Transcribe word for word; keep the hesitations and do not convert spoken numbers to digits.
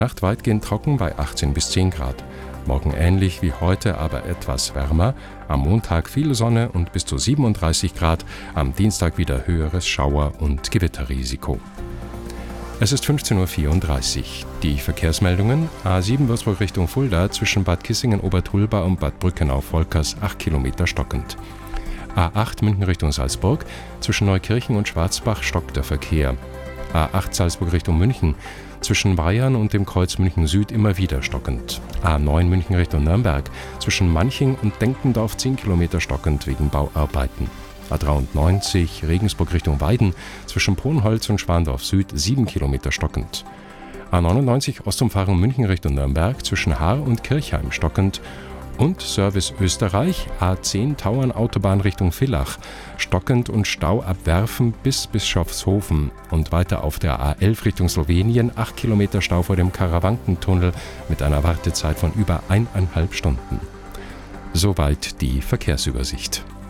Nacht weitgehend trocken bei achtzehn bis zehn Grad. Morgen ähnlich wie heute, aber etwas wärmer. Am Montag viel Sonne und bis zu siebenunddreißig Grad. Am Dienstag wieder höheres Schauer- und Gewitterrisiko. Es ist fünfzehn Uhr vierunddreißig. Die Verkehrsmeldungen: A sieben Würzburg Richtung Fulda zwischen Bad Kissingen-Obertulba und Bad Brückenau-Volkers acht Kilometer stockend. A acht München Richtung Salzburg zwischen Neukirchen und Schwarzbach stockt der Verkehr. A acht Salzburg Richtung München zwischen Bayern und dem Kreuz München Süd immer wieder stockend. A neun München Richtung Nürnberg zwischen Manching und Denkendorf zehn Kilometer stockend wegen Bauarbeiten. A dreiundneunzig Regensburg Richtung Weiden zwischen Ponholz und Schwandorf Süd sieben Kilometer stockend. A neunundneunzig Ostumfahrung München Richtung Nürnberg zwischen Haar und Kirchheim stockend. Und Service Österreich A zehn Tauern Autobahn Richtung Villach stockend und Stau ab Werfen bis Bischofshofen und weiter auf der A elf Richtung Slowenien acht Kilometer Stau vor dem Karawankentunnel mit einer Wartezeit von über eineinhalb Stunden. Soweit die Verkehrsübersicht.